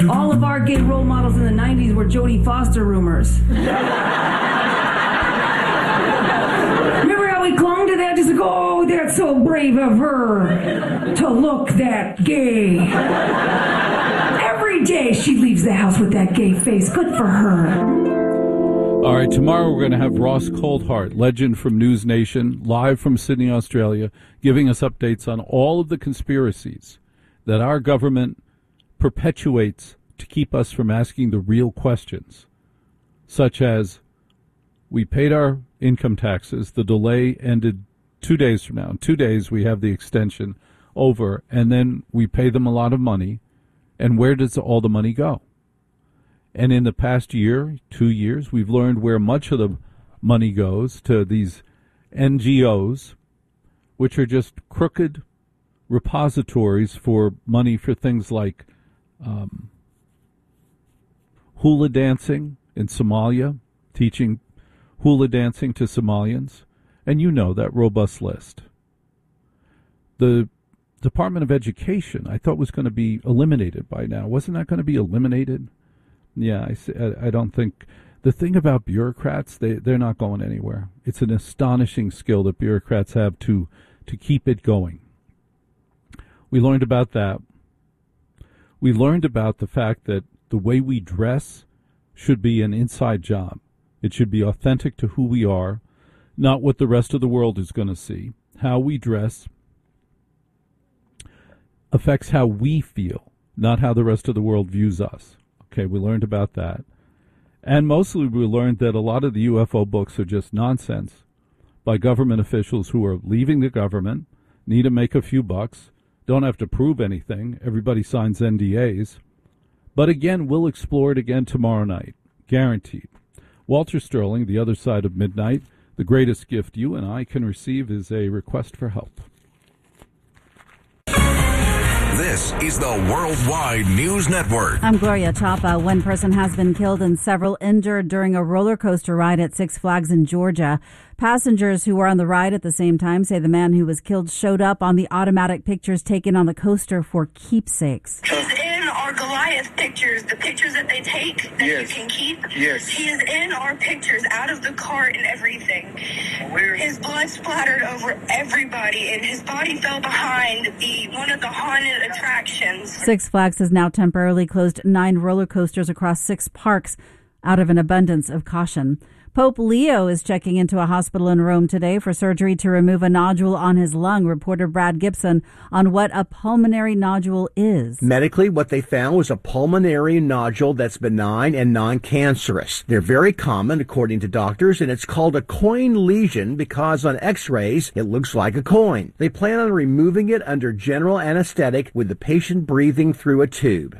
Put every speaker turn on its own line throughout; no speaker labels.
All of our gay role models in the 90s were Jodie Foster rumors. Remember how we clung to that? Just like, oh, that's so brave of her to look that gay. Every day she leaves the house with that gay face. Good for her.
All right, tomorrow we're going to have Ross Coldhart, legend from News Nation, live from Sydney, Australia, giving us updates on all of the conspiracies that our government perpetuates to keep us from asking the real questions, such as we paid our income taxes, the delay ended 2 days from now. In 2 days we have the extension over, and then we pay them a lot of money, and where does all the money go? And in the past year, 2 years, we've learned where much of the money goes to these NGOs, which are just crooked repositories for money for things like hula dancing in Somalia, teaching hula dancing to Somalians, and you know that robust list. The Department of Education, I thought was going to be eliminated by now. Wasn't that going to be eliminated? Yeah, I don't think. The thing about bureaucrats, they're not going anywhere. It's an astonishing skill that bureaucrats have to keep it going. We learned about that. We learned about the fact that the way we dress should be an inside job. It should be authentic to who we are, not what the rest of the world is going to see. How we dress affects how we feel, not how the rest of the world views us. Okay, we learned about that. And mostly we learned that a lot of the UFO books are just nonsense by government officials who are leaving the government, need to make a few bucks, don't have to prove anything. Everybody signs NDAs. But again, we'll explore it again tomorrow night. Guaranteed. Walter Sterling, The Other Side of Midnight. The greatest gift you and I can receive is a request for help.
This is the Worldwide News Network.
I'm Gloria Chapa. One person has been killed and several injured during a roller coaster ride at Six Flags in Georgia. Passengers who were on the ride at the same time say the man who was killed showed up on the automatic pictures taken on the coaster for keepsakes.
He's in our Goliath pictures, the pictures that they take that you can keep.
Yes.
He is in our pictures, out of the cart and everything. His blood splattered over everybody, and his body fell behind one of the haunted attractions.
Six Flags has now temporarily closed 9 roller coasters across 6 parks out of an abundance of caution. Pope Leo is checking into a hospital in Rome today for surgery to remove a nodule on his lung. Reporter Brad Gibson on what a pulmonary nodule is.
Medically, what they found was a pulmonary nodule that's benign and non-cancerous. They're very common, according to doctors, and it's called a coin lesion because on x-rays, it looks like a coin. They plan on removing it under general anesthetic with the patient breathing through a tube.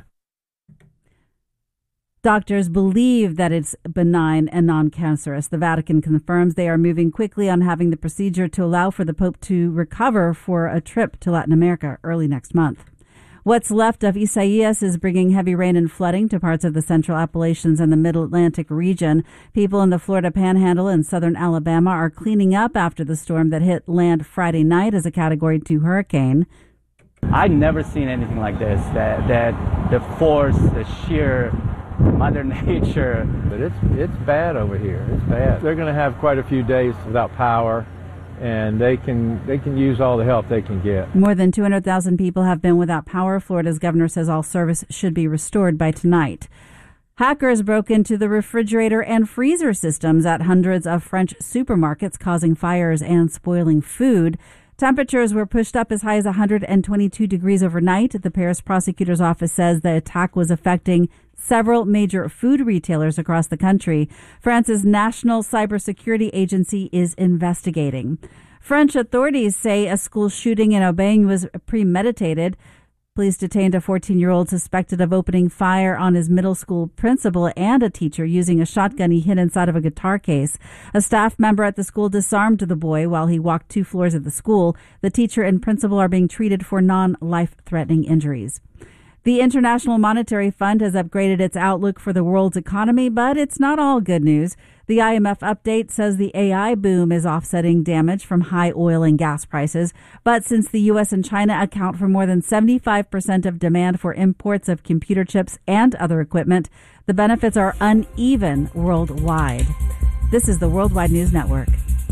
Doctors believe that it's benign and non-cancerous. The Vatican confirms they are moving quickly on having the procedure to allow for the Pope to recover for a trip to Latin America early next month. What's left of Isaias is bringing heavy rain and flooding to parts of the Central Appalachians and the Middle Atlantic region. People in the Florida Panhandle and southern Alabama are cleaning up after the storm that hit land Friday night as a Category 2 hurricane.
I've never seen anything like this, that the force, the sheer Mother Nature.
But it's bad over here. It's bad. They're going to have quite a few days without power, and they can use all the help they can get.
More than 200,000 people have been without power. Florida's governor says all service should be restored by tonight. Hackers broke into the refrigerator and freezer systems at hundreds of French supermarkets, causing fires and spoiling food. Temperatures were pushed up as high as 122 degrees overnight. The Paris prosecutor's office says the attack was affecting several major food retailers across the country. France's National Cybersecurity Agency is investigating. French authorities say a school shooting in Aubagne was premeditated. Police detained a 14-year-old suspected of opening fire on his middle school principal and a teacher using a shotgun he hid inside of a guitar case. A staff member at the school disarmed the boy while he walked 2 floors of the school. The teacher and principal are being treated for non-life-threatening injuries. The International Monetary Fund has upgraded its outlook for the world's economy, but it's not all good news. The IMF update says the AI boom is offsetting damage from high oil and gas prices. But since the U.S. and China account for more than 75% of demand for imports of computer chips and other equipment, the benefits are uneven worldwide. This is the Worldwide News Network.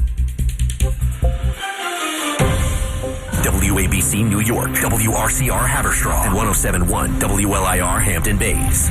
WABC New York, WRCR Haverstraw, and 107.1 WLIR Hampton Bays.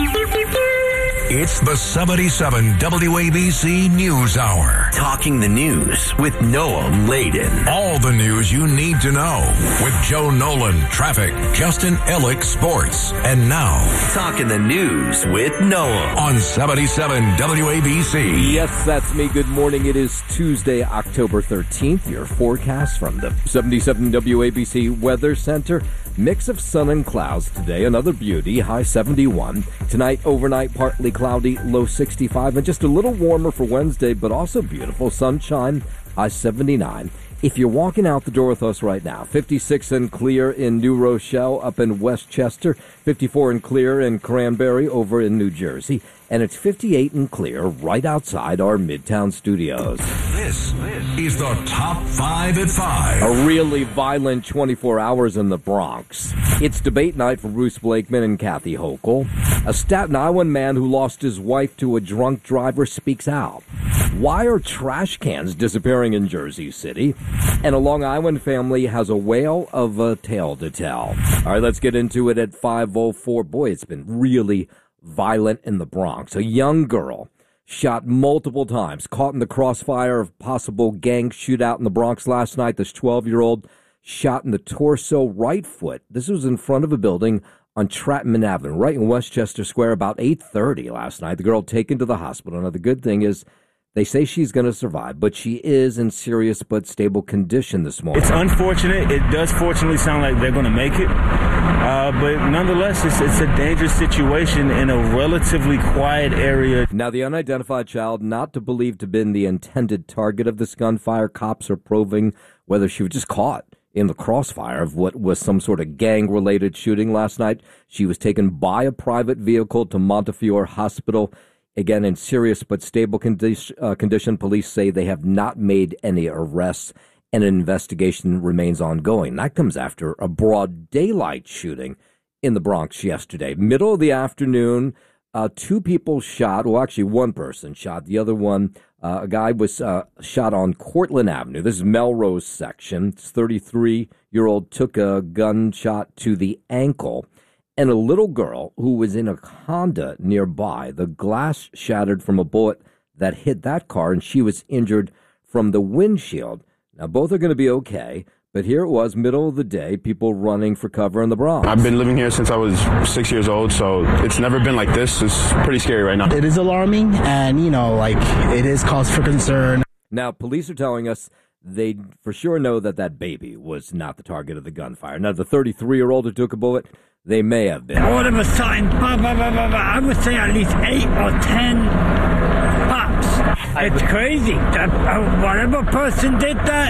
It's the 77 WABC News Hour.
Talking the news with Noah Layden.
All the news you need to know with Joe Nolan, traffic, Justin Ellick, sports. And now,
Talking the news with Noah
on 77 WABC.
Yes, that's me. Good morning. It is Tuesday, October 13th. Your forecast from the 77 WABC Weather Center. Mix of sun and clouds today. Another beauty. High 71. Tonight, overnight, partly cloudy. Low 65. And just a little warmer for Wednesday, but also beautiful. Sunshine. High 79. If you're walking out the door with us right now, 56 and clear in New Rochelle up in Westchester, 54 and clear in Cranberry over in New Jersey, and it's 58 and clear right outside our Midtown studios.
This is the Top 5 at 5.
A really violent 24 hours in the Bronx. It's debate night for Bruce Blakeman and Kathy Hochul. A Staten Island man who lost his wife to a drunk driver speaks out. Why are trash cans disappearing in Jersey City? And a Long Island family has a whale of a tale to tell. All right, let's get into it at 5:04. Boy, it's been really violent in the Bronx. A young girl shot multiple times, caught in the crossfire of possible gang shootout in the Bronx last night. This 12-year-old shot in the torso, right foot. This was in front of a building on Chapman Avenue, right in Westchester Square, about 8:30 last night. The girl taken to the hospital. Now, the good thing is they say she's going to survive, but she is in serious but stable condition this morning.
It's unfortunate. It does fortunately sound like they're going to make it. But nonetheless, it's a dangerous situation in a relatively quiet area.
Now, the unidentified child, not to believe to have been the intended target of this gunfire. Cops are probing whether she was just caught in the crossfire of what was some sort of gang-related shooting last night. She was taken by a private vehicle to Montefiore Hospital. Again, in serious but stable condition. Police say they have not made any arrests, and an investigation remains ongoing. That comes after a broad daylight shooting in the Bronx yesterday. Middle of the afternoon, two people shot. Well, actually, one person shot. The other one, a guy was shot on Cortlandt Avenue. This is Melrose section. This 33-year-old took a gunshot to the ankle. And a little girl who was in a Honda nearby, the glass shattered from a bullet that hit that car, and she was injured from the windshield. Now, both are going to be okay, but here it was, middle of the day, people running for cover in the Bronx.
I've been living here since I was 6 years old, so it's never been like this. It's pretty scary right now.
It is alarming, and, it is cause for concern.
Now, police are telling us they for sure know that baby was not the target of the gunfire. Now, the 33-year-old who took a bullet, they may have been.
All of a sudden, I would say at least 8 or 10 pops. It's crazy. Whatever person did that,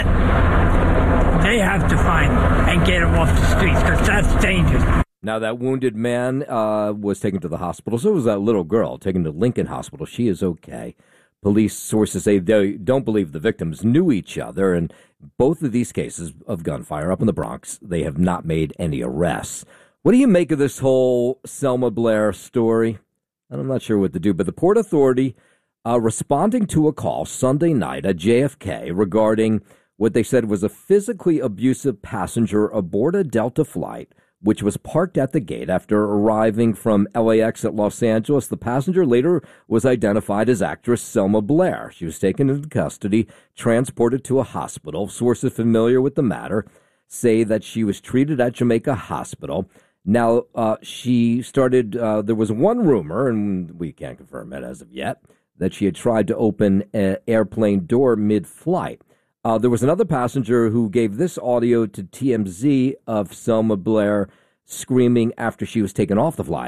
they have to find and get him off the streets because that's dangerous.
Now, that wounded man was taken to the hospital. So was that little girl taken to Lincoln Hospital. She is okay. Police sources say they don't believe the victims knew each other. And both of these cases of gunfire up in the Bronx, they have not made any arrests. What do you make of this whole Selma Blair story? I'm not sure what to do, but the Port Authority responding to a call Sunday night at JFK regarding what they said was a physically abusive passenger aboard a Delta flight, which was parked at the gate after arriving from LAX at Los Angeles. The passenger later was identified as actress Selma Blair. She was taken into custody, transported to a hospital. Sources familiar with the matter say that she was treated at Jamaica Hospital. Now, she started, there was one rumor, and we can't confirm it as of yet, that she had tried to open an airplane door mid-flight. There was another passenger who gave this audio to TMZ of Selma Blair screaming after she was taken off the flight.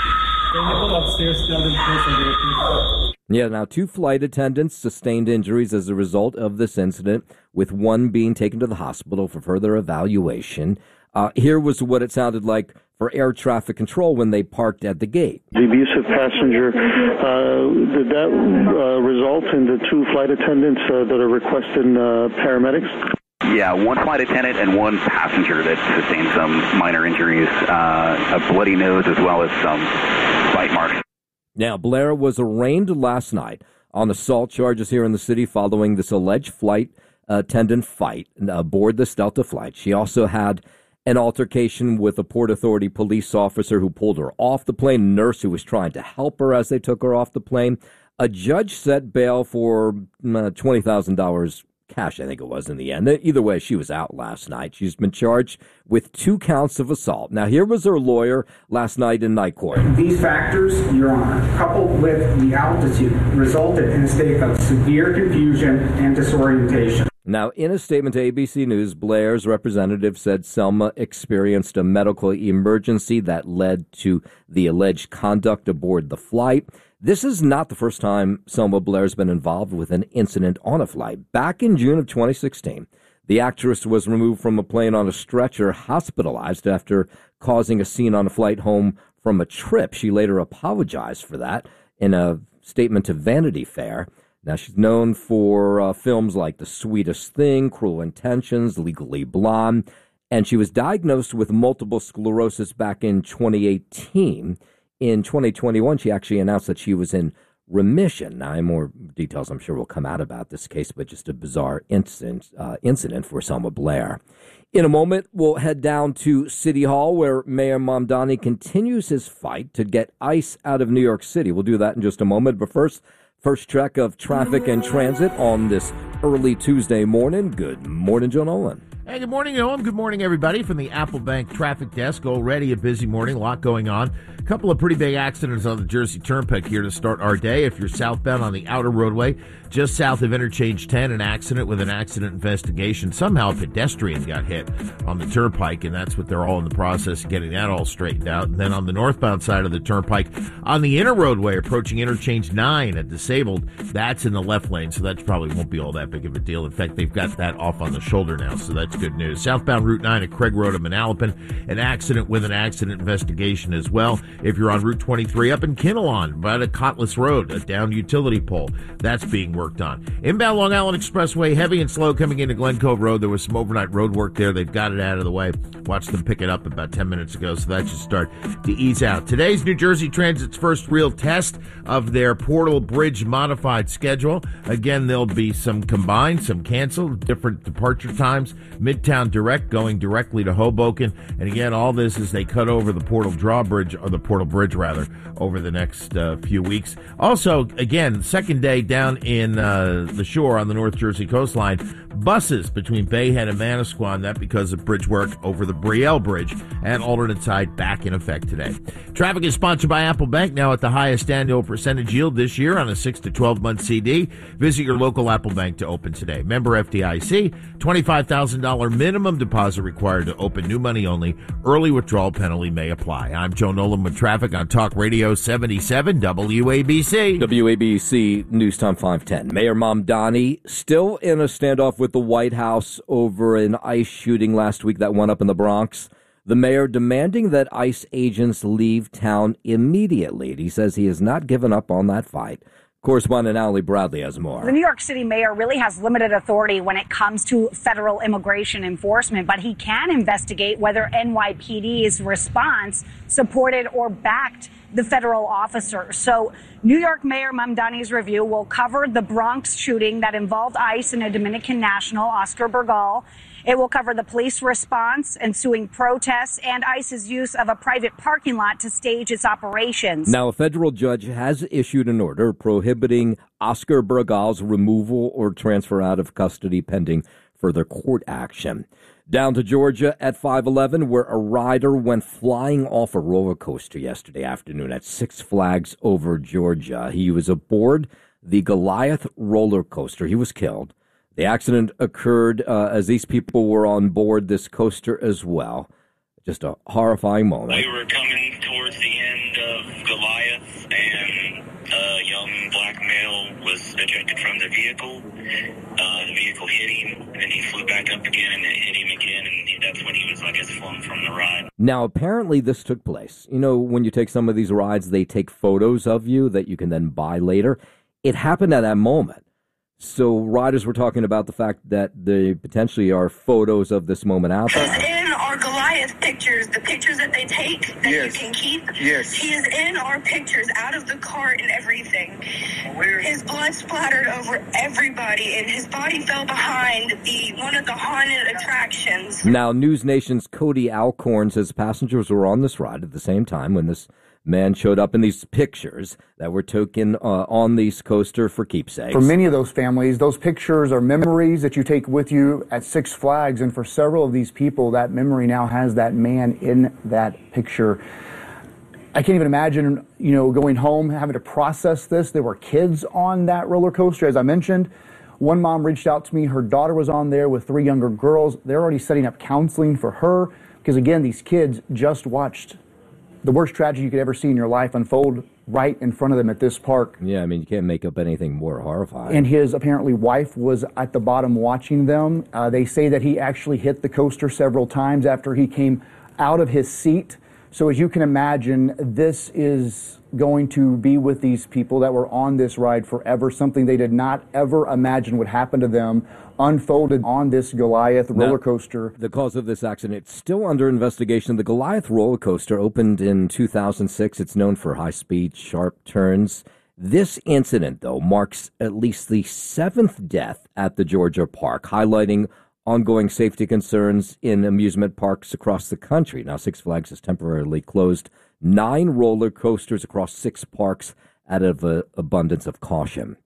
Yeah, now 2 flight attendants sustained injuries as a result of this incident, with one being taken to the hospital for further evaluation. Here was what it sounded like for air traffic control when they parked at the gate.
The abusive passenger, did that result in the 2 flight attendants that are requesting paramedics?
Yeah, 1 flight attendant and 1 passenger that sustained some minor injuries, a bloody nose as well as some bite marks.
Now, Blair was arraigned last night on assault charges here in the city following this alleged flight attendant fight aboard this Delta flight. She also had an altercation with a Port Authority police officer who pulled her off the plane, a nurse who was trying to help her as they took her off the plane. A judge set bail for $20,000 cash, I think it was in the end. Either way, she was out last night. She's been charged with 2 counts of assault. Now, here was her lawyer last night in night court.
These factors, Your Honor, coupled with the altitude, resulted in a state of severe confusion and disorientation.
Now, in a statement to ABC News, Blair's representative said Selma experienced a medical emergency that led to the alleged conduct aboard the flight. This is not the first time Selma Blair's been involved with an incident on a flight. Back in June of 2016, the actress was removed from a plane on a stretcher, hospitalized after causing a scene on a flight home from a trip. She later apologized for that in a statement to Vanity Fair. Now, she's known for films like The Sweetest Thing, Cruel Intentions, Legally Blonde, and she was diagnosed with multiple sclerosis back in 2018. In 2021, she actually announced that she was in remission. Now, more details I'm sure will come out about this case, but just a bizarre incident for Selma Blair. In a moment, we'll head down to City Hall, where Mayor Mamdani continues his fight to get ICE out of New York City. We'll do that in just a moment, but first check of traffic and transit on this early Tuesday morning. Good morning, Joe Nolan.
Hey, good morning, Noam. Good morning, everybody, from the Apple Bank Traffic Desk. Already a busy morning, a lot going on. A couple of pretty big accidents on the Jersey Turnpike here to start our day. If you're southbound on the outer roadway, just south of Interchange 10, an accident with an accident investigation. Somehow a pedestrian got hit on the Turnpike, and that's what they're all in the process of getting that all straightened out. And then on the northbound side of the Turnpike, on the inner roadway approaching Interchange 9, a disabled, that's in the left lane, so that probably won't be all that big of a deal. In fact, they've got that off on the shoulder now, so that's good news. Southbound Route 9 at Craig Road in Manalapan, an accident with an accident investigation as well. If you're on Route 23 up in Kinnelon, by the Cottless Road, a downed utility pole, that's being worked on. Inbound Long Island Expressway, heavy and slow coming into Glen Cove Road. There was some overnight road work there. They've got it out of the way. Watched them pick it up about 10 minutes ago, so that should start to ease out. Today's New Jersey Transit's first real test of their Portal Bridge modified schedule. Again, there'll be some combined, some canceled, different departure times. Midtown Direct going directly to Hoboken. And again, all this as they cut over the Portal Drawbridge, or the Portal Bridge rather, over the next few weeks. Also, again, second day down in the shore on the North Jersey coastline, buses between Bayhead and Manasquan, that because of bridge work over the Brielle Bridge, and alternate side back in effect today. Traffic is sponsored by Apple Bank, now at the highest annual percentage yield this year on a 6 to 12-month CD. Visit your local Apple Bank to open today. Member FDIC, $25,000 minimum deposit required to open, new money only. Early withdrawal penalty may apply. I'm Joe Nolan with traffic on Talk Radio 77 WABC.
WABC News Time 510. Mayor Mamdani still in a standoff with the White House over an ICE shooting last week that went up in the Bronx. The mayor demanding that ICE agents leave town immediately. He says he has not given up on that fight. Correspondent Allie Bradley has more.
The New York City mayor really has limited authority when it comes to federal immigration enforcement, but he can investigate whether NYPD's response supported or backed the federal officer. So New York Mayor Mamdani's review will cover the Bronx shooting that involved ICE and a Dominican national, Oscar Burgal. It will cover the police response, ensuing protests, and ICE's use of a private parking lot to stage its operations.
Now, a federal judge has issued an order prohibiting Oscar Burgal's removal or transfer out of custody pending further court action. Down to Georgia at 511, where a rider went flying off a roller coaster yesterday afternoon at Six Flags over Georgia. He was aboard the Goliath roller coaster. He was killed. The accident occurred as these people were on board this coaster as well. Just a horrifying moment.
We were coming towards the end of Goliath, and a young black male was ejected from the vehicle. The vehicle hit him, and then he flew back up again, and it hit him again, and that's when he was, I guess, flown from the ride.
Now, apparently this took place. You know, when you take some of these rides, they take photos of you that you can then buy later. It happened at that moment. So riders were talking about the fact that there potentially are photos of this moment out there.
He's in our Goliath pictures, the pictures that they take that you can keep.
Yes.
He is in our pictures, out of the cart and everything. His blood splattered over everybody, and his body fell behind one of the haunted attractions.
Now, News Nation's Cody Alcorn says passengers were on this ride at the same time when this man showed up in these pictures that were taken on this coaster for keepsakes.
For many of those families, those pictures are memories that you take with you at Six Flags, and for several of these people, that memory now has that man in that picture. I can't even imagine, going home, having to process this. There were kids on that roller coaster, as I mentioned. One mom reached out to me. Her daughter was on there with 3 younger girls. They're already setting up counseling for her because, again, these kids just watched the worst tragedy you could ever see in your life unfold right in front of them at this park.
Yeah, I mean, you can't make up anything more horrifying.
And his, apparently, wife was at the bottom watching them. They say that he actually hit the coaster several times after he came out of his seat. So as you can imagine, this is going to be with these people that were on this ride forever. Something they did not ever imagine would happen to them unfolded on this Goliath roller coaster.
The cause of this accident, it's still under investigation. The Goliath roller coaster opened in 2006. It's known for high-speed, sharp turns. This incident, though, marks at least the 7th death at the Georgia park, highlighting ongoing safety concerns in amusement parks across the country. Now, Six Flags has temporarily closed 9 roller coasters across 6 parks out of an abundance of caution.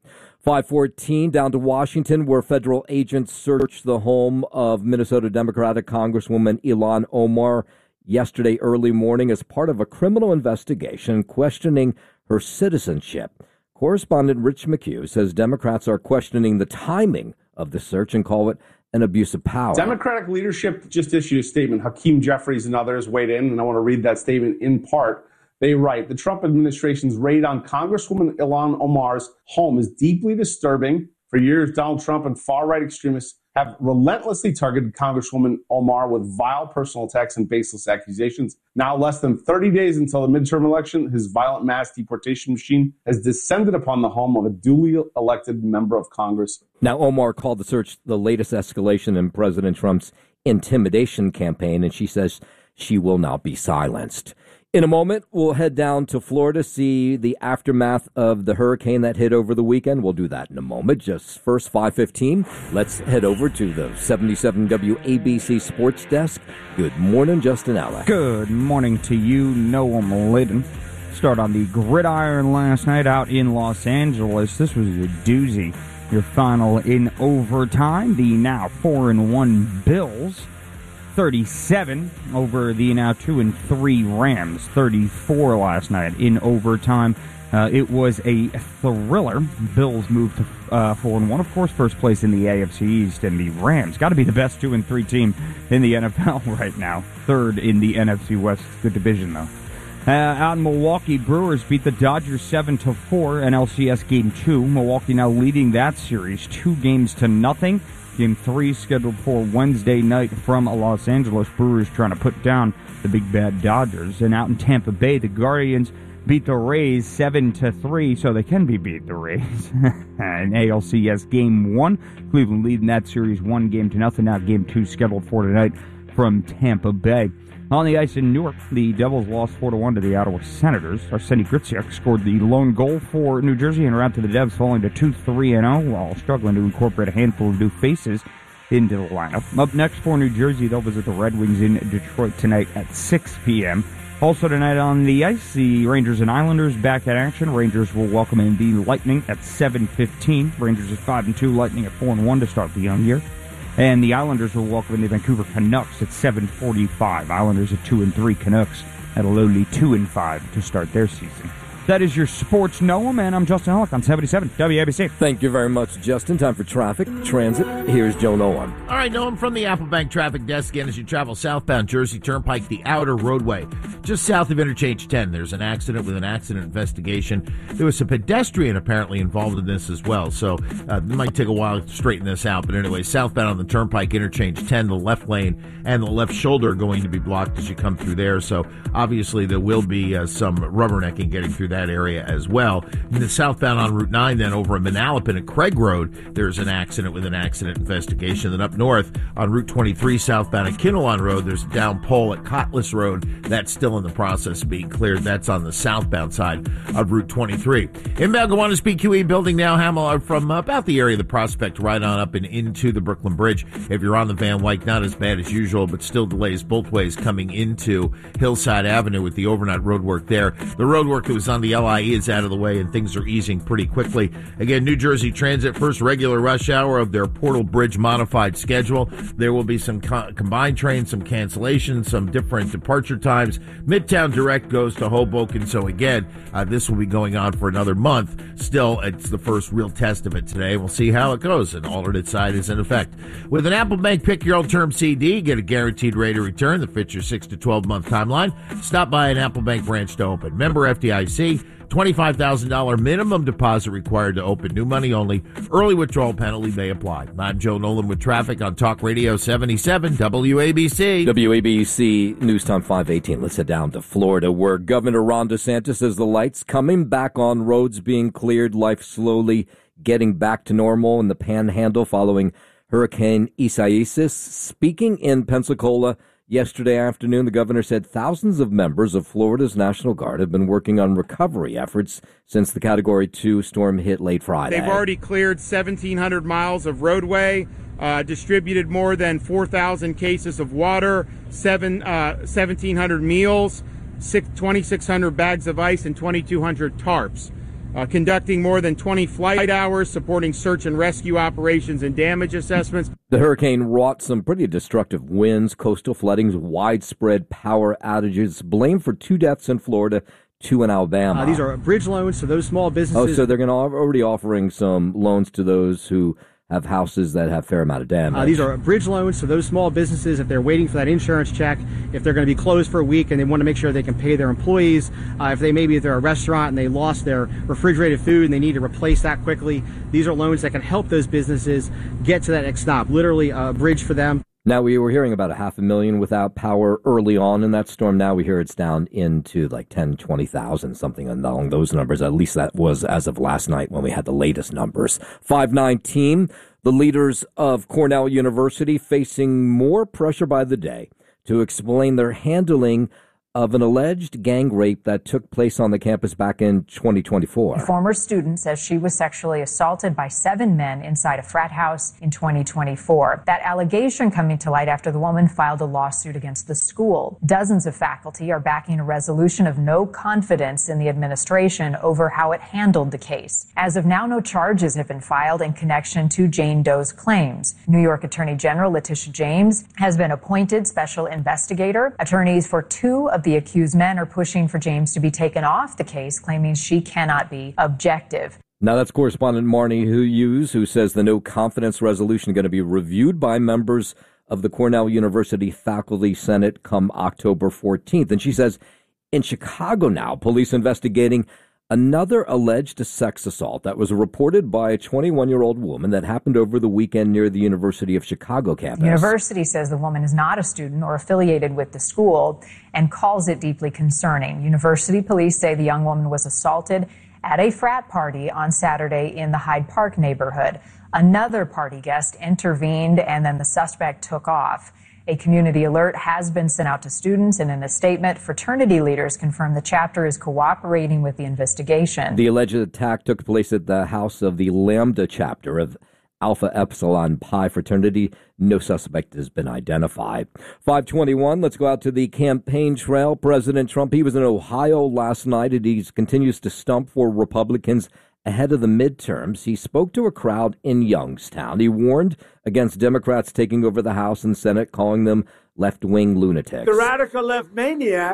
5:14 down to Washington, where federal agents searched the home of Minnesota Democratic Congresswoman Ilhan Omar yesterday early morning as part of a criminal investigation questioning her citizenship. Correspondent Rich McHugh says Democrats are questioning the timing of the search and call it an abuse of power.
Democratic leadership just issued a statement. Hakeem Jeffries and others weighed in, and I want to read that statement in part. They write, the Trump administration's raid on Congresswoman Ilhan Omar's home is deeply disturbing. For years, Donald Trump and far-right extremists have relentlessly targeted Congresswoman Omar with vile personal attacks and baseless accusations. Now, less than 30 days until the midterm election, his violent mass deportation machine has descended upon the home of a duly elected member of Congress.
Now, Omar called the search the latest escalation in President Trump's intimidation campaign, and she says she will not be silenced. In a moment, we'll head down to Florida, see the aftermath of the hurricane that hit over the weekend. We'll do that in a moment. Just first, 5:15, let's head over to the 77 WABC Sports Desk. Good morning, Justin Alec.
Good morning to you, Noam Liddon. Start on the gridiron last night out in Los Angeles. This was a doozy. Your final in overtime, the now 4-1 Bills. 37 over the now 2-3 Rams. 34 last night in overtime. It was a thriller. Bills moved to 4-1. Of course, first place in the AFC East, and the Rams got to be the best 2-3 team in the NFL right now. Third in the NFC West. Good division, though. Out in Milwaukee, Brewers beat the Dodgers 7-4 in LCS Game 2. Milwaukee now leading that series 2-0. Game 3 scheduled for Wednesday night from Los Angeles. Brewers trying to put down the big bad Dodgers. And out in Tampa Bay, the Guardians beat the Rays 7-3, so they can be beat the Rays. In ALCS Game 1, Cleveland leading that series 1-0. Now Game 2 scheduled for tonight from Tampa Bay. On the ice in Newark, the Devils lost 4-1 to the Ottawa Senators. Arseny Griciak scored the lone goal for New Jersey and route to the Devs, falling to 2-3-0 while struggling to incorporate a handful of new faces into the lineup. Up next for New Jersey, they'll visit the Red Wings in Detroit tonight at 6 p.m. Also tonight on the ice, the Rangers and Islanders back at action. Rangers will welcome in the Lightning at 7:15. Rangers at 5-2, Lightning at 4-1 to start the young year. And the Islanders will welcome in the Vancouver Canucks at 7:45. Islanders at 2-3, Canucks at a lowly 2-5 to start their season. That is your Sports Noam, and I'm Justin Ellick on 77 WABC.
Thank you very much, Justin. Time for traffic, transit. Here's Joe Nolan.
All right, Noam from the Apple Bank Traffic Desk again as you travel southbound Jersey Turnpike, the outer roadway. Just south of Interchange 10, there's an accident with an accident investigation. There was a pedestrian apparently involved in this as well, so it might take a while to straighten this out. But anyway, southbound on the Turnpike, Interchange 10, the left lane and the left shoulder are going to be blocked as you come through there. So obviously there will be some rubbernecking getting through that area as well. In the southbound on Route 9, then over in Manalapan at Craig Road, there's an accident with an accident investigation. Then up north on Route 23, southbound at Kinnelon Road, there's a down pole at Cottless Road. That's still in the process of being cleared. That's on the southbound side of Route 23. Inbound Gowanus PQE building now, Hamel, from about the area of the Prospect right on up and into the Brooklyn Bridge. If you're on the Van Wyck, not as bad as usual, but still delays both ways coming into Hillside Avenue with the overnight road work there. The road work that was on the LIE is out of the way and things are easing pretty quickly. Again, New Jersey Transit, first regular rush hour of their Portal Bridge modified schedule. There will be some combined trains, some cancellations, some different departure times. Midtown Direct goes to Hoboken. So again, this will be going on for another month. Still, it's the first real test of it today. We'll see how it goes. An alternate side is in effect. With an Apple Bank Pick Your Old Term CD, get a guaranteed rate of return that fits your 6 to 12 month timeline. Stop by an Apple Bank branch to open. Member FDIC. $25,000 minimum deposit required to open. New money only. Early withdrawal penalty may apply. I'm Joe Nolan with traffic on Talk Radio 77 WABC.
WABC News Time 518. Let's head down to Florida, where Governor Ron DeSantis says the lights coming back on, roads being cleared, life slowly getting back to normal in the Panhandle following Hurricane Isaias. Speaking in Pensacola yesterday afternoon, the governor said thousands of members of Florida's National Guard have been working on recovery efforts since the Category 2 storm hit late Friday.
They've already cleared 1,700 miles of roadway, distributed more than 4,000 cases of water, 1,700 meals, 2,600 bags of ice, and 2,200 tarps. Conducting more than 20 flight hours, supporting search and rescue operations and damage assessments.
The hurricane wrought some pretty destructive winds, coastal floodings, widespread power outages, blamed for 2 deaths in Florida, 2 in Alabama.
These are bridge loans to those small businesses.
Oh, so they're going to already offering some loans to those who have houses that have a fair amount of damage.
These are bridge loans to those small businesses if they're waiting for that insurance check, if they're going to be closed for a week and they want to make sure they can pay their employees, if they're a restaurant and they lost their refrigerated food and they need to replace that quickly. These are loans that can help those businesses get to that next stop, literally a bridge for them.
Now, we were hearing about 500,000 without power early on in that storm. Now we hear it's down into like 10, 20,000, something along those numbers. At least that was as of last night when we had the latest numbers. 519, the leaders of Cornell University facing more pressure by the day to explain their handling of an alleged gang rape that took place on the campus back in 2024.
A former student says she was sexually assaulted by 7 men inside a frat house in 2024. That allegation coming to light after the woman filed a lawsuit against the school. Dozens of faculty are backing a resolution of no confidence in the administration over how it handled the case. As of now, no charges have been filed in connection to Jane Doe's claims. New York Attorney General Letitia James has been appointed special investigator. Attorneys for 2 of the accused men are pushing for James to be taken off the case, claiming she cannot be objective.
Now, that's correspondent Marnie Hughes, who says the no confidence resolution is going to be reviewed by members of the Cornell University Faculty Senate come October 14th. And she says in Chicago now, police investigating another alleged sex assault that was reported by a 21-year-old woman that happened over the weekend near the University of Chicago campus.
The university says the woman is not a student or affiliated with the school and calls it deeply concerning. University police say the young woman was assaulted at a frat party on Saturday in the Hyde Park neighborhood. Another party guest intervened and then the suspect took off. A community alert has been sent out to students, and in a statement, fraternity leaders confirm the chapter is cooperating with the investigation.
The alleged attack took place at the house of the Lambda chapter of Alpha Epsilon Pi fraternity. No suspect has been identified. 521, let's go out to the campaign trail. President Trump, he was in Ohio last night, and he continues to stump for Republicans ahead of the midterms. He spoke to a crowd in Youngstown. He warned against Democrats taking over the House and Senate, calling them left-wing lunatics.
The radical left maniacs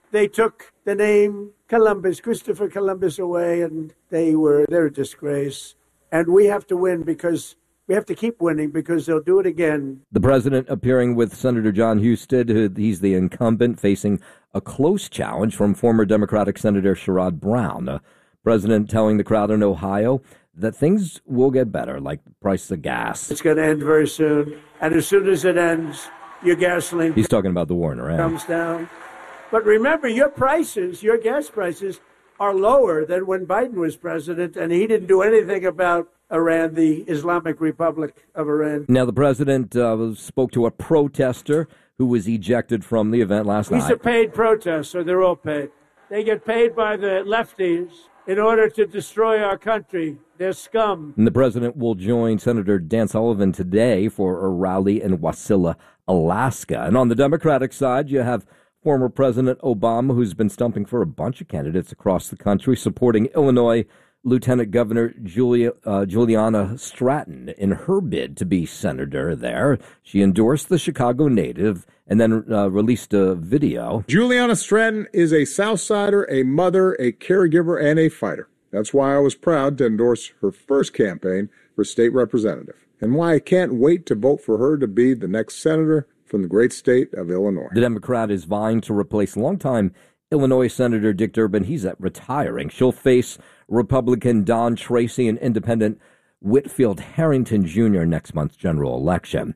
They took the name Columbus, Christopher Columbus, away, and they're a disgrace. And we have to win because we have to keep winning because they'll do it again.
The president appearing with Senator John Husted, he's the incumbent, facing a close challenge from former Democratic Senator Sherrod Brown. The president telling the crowd in Ohio that things will get better, like the price of gas.
It's going to end very soon. And as soon as it ends, your gasoline
He's talking about the war in Iran.
Comes down. But remember, your gas prices, are lower than when Biden was president, and he didn't do anything about Iran, the Islamic Republic of Iran.
Now, the president spoke to a protester who was ejected from the event last night.
He's a paid protester. They're all paid. They get paid by the lefties in order to destroy our country. They're scum.
And the president will join Senator Dan Sullivan today for a rally in Wasilla, Alaska. And on the Democratic side, you have former President Obama, who's been stumping for a bunch of candidates across the country, supporting Illinois Lieutenant Governor Juliana Stratton in her bid to be senator there. She endorsed the Chicago native and then released a video.
Juliana Stratton is a Southsider, a mother, a caregiver, and a fighter. That's why I was proud to endorse her first campaign for state representative, and why I can't wait to vote for her to be the next senator from the great state of Illinois.
The Democrat is vying to replace longtime Illinois Senator Dick Durbin. He's retiring. She'll face Republican Don Tracy and Independent Whitfield Harrington Jr. next month's general election.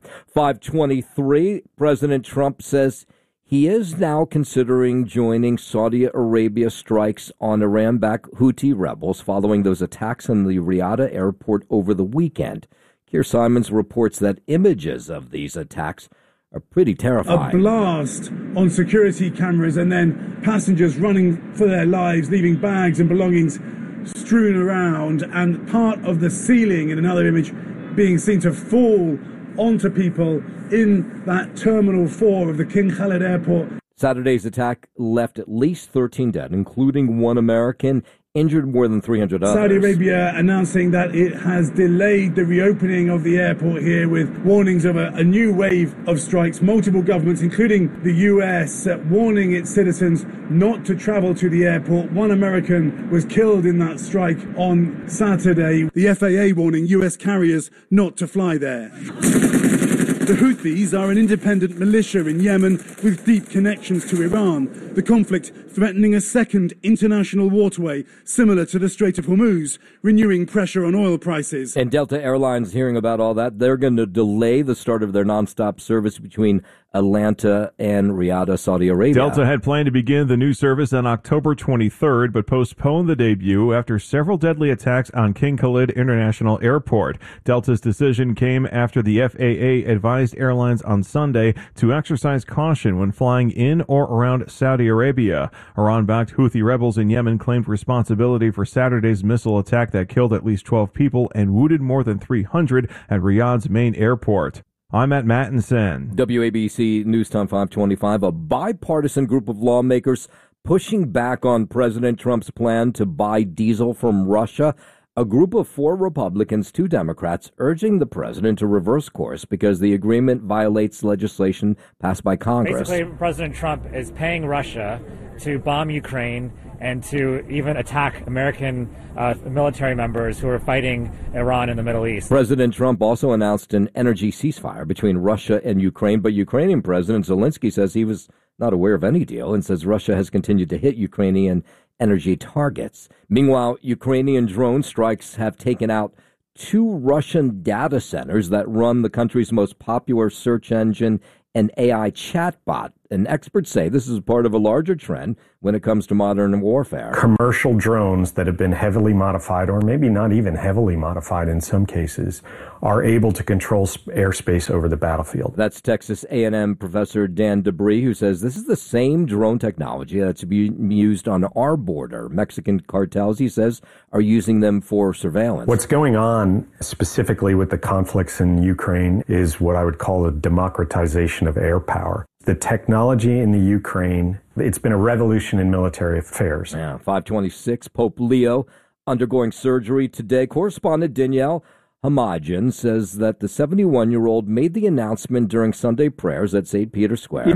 523, President Trump says he is now considering joining Saudi Arabia strikes on Iran-backed Houthi rebels following those attacks on the Riyadh airport over the weekend. Keir Simons reports that images of these attacks are pretty terrifying.
A blast on security cameras and then passengers running for their lives, leaving bags and belongings strewn around, and part of the ceiling in another image being seen to fall onto people in that Terminal 4 of the King Khalid Airport.
Saturday's attack left at least 13 dead, including one American, injured more than 300 others.
Saudi Arabia announcing that it has delayed the reopening of the airport here with warnings of a new wave of strikes. Multiple governments, including the U.S., warning its citizens not to travel to the airport. One American was killed in that strike on Saturday. The FAA warning U.S. carriers not to fly there. The Houthis are an independent militia in Yemen with deep connections to Iran. The conflict threatening a second international waterway similar to the Strait of Hormuz, renewing pressure on oil prices.
And Delta Airlines, hearing about all that, they're going to delay the start of their nonstop service between Atlanta and Riyadh, Saudi Arabia.
Delta had planned to begin the new service on October 23rd, but postponed the debut after several deadly attacks on King Khalid International Airport. Delta's decision came after the FAA advised airlines on Sunday to exercise caution when flying in or around Saudi Arabia. Iran-backed Houthi rebels in Yemen claimed responsibility for Saturday's missile attack that killed at least 12 people and wounded more than 300 at Riyadh's main airport. I'm at Mattinson.
WABC News Time 525, a bipartisan group of lawmakers pushing back on President Trump's plan to buy diesel from Russia. A group of 4 Republicans, 2 Democrats, urging the president to reverse course because the agreement violates legislation passed by Congress.
Basically, President Trump is paying Russia to bomb Ukraine and to even attack American military members who are fighting Iran in the Middle East.
President Trump also announced an energy ceasefire between Russia and Ukraine, but Ukrainian President Zelensky says he was not aware of any deal and says Russia has continued to hit Ukrainian energy targets. Meanwhile, Ukrainian drone strikes have taken out 2 Russian data centers that run the country's most popular search engine and AI chatbot. And experts say this is part of a larger trend when it comes to modern warfare.
Commercial drones that have been heavily modified, or maybe not even heavily modified in some cases, are able to control airspace over the battlefield.
That's Texas A&M professor Dan Debris, who says this is the same drone technology that's being used on our border. Mexican cartels, he says, are using them for surveillance.
What's going on specifically with the conflicts in Ukraine is what I would call a democratization of air power. The technology in the Ukraine, it's been a revolution in military affairs.
Yeah, 526, Pope Leo undergoing surgery today. Correspondent Danielle Hamajan says that the 71-year-old made the announcement during Sunday prayers at St. Peter's Square.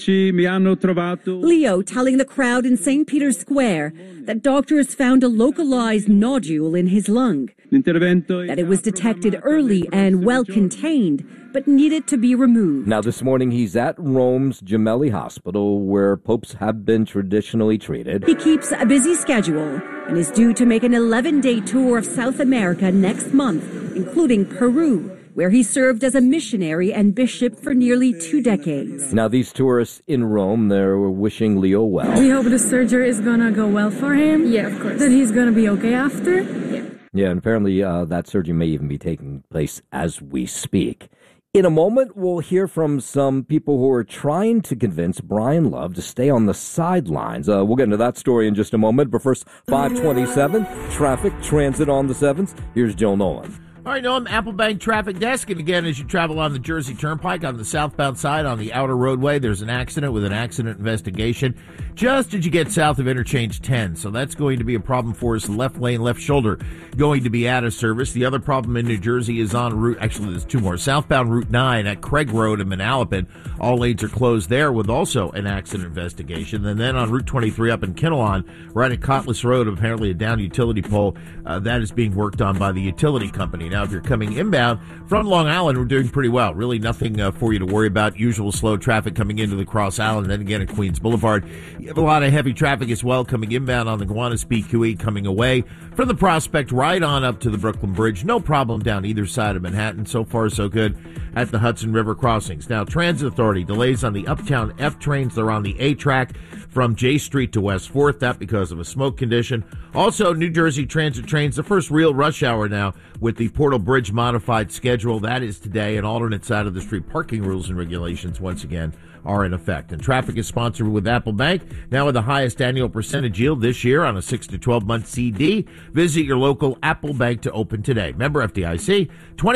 Leo telling the crowd in St. Peter's Square that doctors found a localized nodule in his lung, that it was detected early and well contained, but needed to be removed.
Now, this morning, he's at Rome's Gemelli Hospital, where popes have been traditionally treated.
He keeps a busy schedule and is due to make an 11-day tour of South America next month, including Peru, where he served as a missionary and bishop for nearly 2 decades.
Now, these tourists in Rome, they're wishing Leo well.
We hope the surgery is going to go well for him. Yeah, of course. That he's going to be okay after.
Yeah, and apparently that surgery may even be taking place as we speak. In a moment, we'll hear from some people who are trying to convince Brian Love to stay on the sidelines. We'll get into that story in just a moment. But first, 527, traffic, transit on the 7s. Here's Joe Nolan.
All right, Noam, Applebank Traffic Desk. And again, as you travel on the Jersey Turnpike on the southbound side on the outer roadway, there's an accident with an accident investigation just as you get south of Interchange 10. So that's going to be a problem for us. Left lane, left shoulder going to be out of service. The other problem in New Jersey is on route, actually there's 2 more, southbound Route 9 at Craig Road in Manalapan. All lanes are closed there with also an accident investigation. And then on Route 23 up in Kinnelon, right at Cottless Road, apparently a down utility pole, that is being worked on by the utility company. Now, if you're coming inbound from Long Island, we're doing pretty well. Really nothing for you to worry about. Usual slow traffic coming into the Cross Island, then again at Queens Boulevard. You have a lot of heavy traffic as well coming inbound on the Gowanus PQE, coming away from the Prospect right on up to the Brooklyn Bridge. No problem down either side of Manhattan. So far, so good at the Hudson River crossings. Now, Transit Authority, delays on the Uptown F trains. They're on the A track from J Street to West 4th, that because of a smoke condition. Also, New Jersey Transit trains, the first real rush hour now with the Portal Bridge modified schedule. That is today. An alternate side of the street parking rules and regulations, once again, are in effect. And traffic is sponsored with Apple Bank, now with the highest annual percentage yield this year on a 6 to 12-month CD. Visit your local Apple Bank to open today. Member FDIC,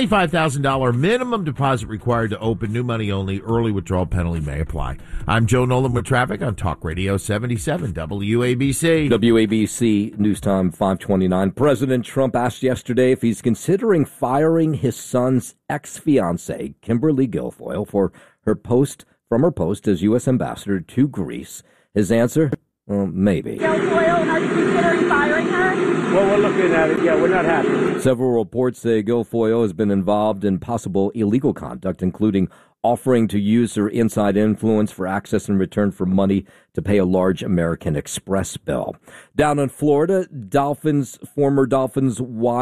$25,000 minimum deposit required to open. New money only. Early withdrawal penalty may apply. I'm Joe Nolan with traffic on Talk Radio 77 WABC.
WABC News Time 529. President Trump asked yesterday if he's considering firing his son's ex-fiancée, Kimberly Guilfoyle, from her post as U.S. ambassador to Greece. His answer? Maybe.
Guilfoyle, are you considering firing her?
Well, we're looking at it. Yeah, we're not happy.
Several reports say Guilfoyle has been involved in possible illegal conduct, including offering to use her inside influence for access in return for money to pay a large American Express bill. Down in Florida, former Dolphins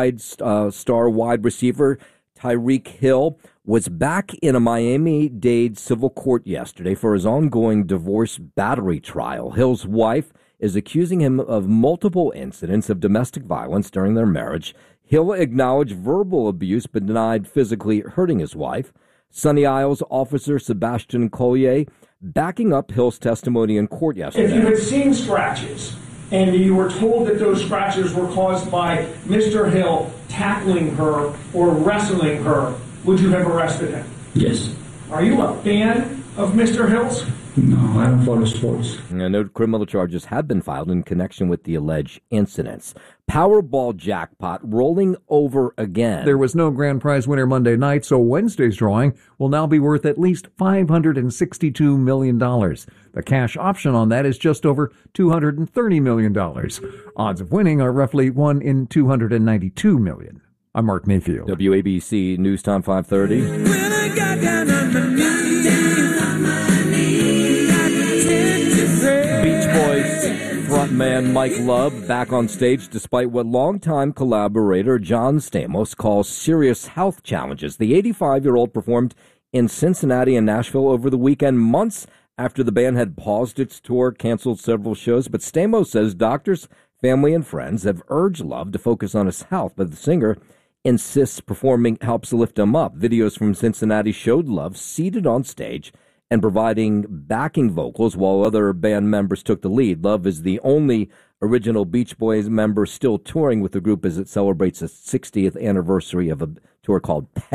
star wide receiver Tyreek Hill was back in a Miami-Dade civil court yesterday for his ongoing divorce battery trial. Hill's wife is accusing him of multiple incidents of domestic violence during their marriage. Hill acknowledged verbal abuse but denied physically hurting his wife. Sunny Isles officer Sebastian Collier backing up Hill's testimony in court yesterday.
If you had seen scratches and you were told that those scratches were caused by Mr. Hill tackling her or wrestling her, would you have arrested him?
Yes.
Are you a fan of Mr. Hill's?
No, I don't follow sports.
No criminal charges have been filed in connection with the alleged incidents. Powerball jackpot rolling over again.
There was no grand prize winner Monday night, so Wednesday's drawing will now be worth at least $562 million. The cash option on that is just over $230 million. Odds of winning are roughly 1 in 292 million. I'm Mark Mayfield.
WABC News Time 530. Frontman Mike Love back on stage despite what longtime collaborator John Stamos calls serious health challenges. The 85-year-old performed in Cincinnati and Nashville over the weekend, months after the band had paused its tour, canceled several shows. But Stamos says doctors, family, and friends have urged Love to focus on his health, but the singer insists performing helps lift him up. Videos from Cincinnati showed Love seated on stage and providing backing vocals while other band members took the lead. Love is the only original Beach Boys member still touring with the group as it celebrates its 60th anniversary of a tour called